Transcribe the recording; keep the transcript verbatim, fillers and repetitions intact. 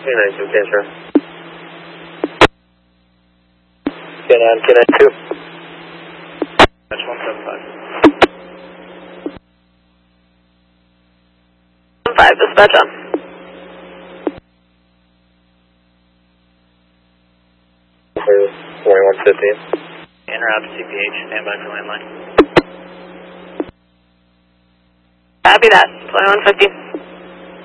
nine two, cancel. Can on, can I two? That's one seven five. one five, dispatch on. twenty-one fifteen. En route to C P H, stand by for landline. Copy that, twenty-one fifty.